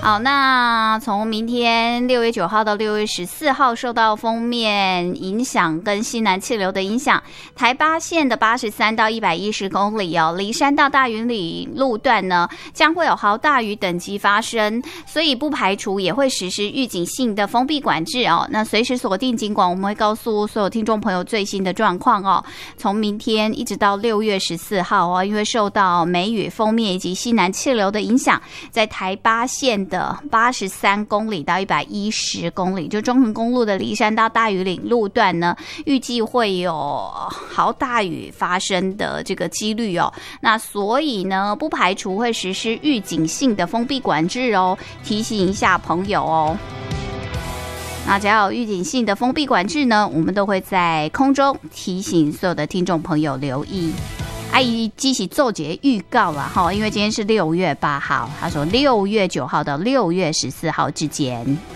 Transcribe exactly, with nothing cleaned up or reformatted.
好，那从明天六月九号到六月十四号，受到锋面影响跟西南气流的影响，台八线的八十三到一百一十公里哦，梨山到大云里路段呢，将会有豪大雨等级发生，所以不排除也会实施预警性的封闭管制哦。那随时锁定警广，我们会告诉所有听众朋友最新的状况哦。从明天一直到六月十四号哦，因为受到梅雨、锋面以及西南气流的影响，在台八线的的八十三公里到一百一十公里，就中横公路的梨山到大屿岭路段呢，预计会有豪大雨发生的这个几率哦。那所以呢，不排除会实施预警性的封闭管制哦，提醒一下朋友哦。那只要有预警性的封闭管制呢，我们都会在空中提醒所有的听众朋友留意。阿姨记起奏节预告了哈，因为今天是六月八号，他说六月九号到六月十四号之间。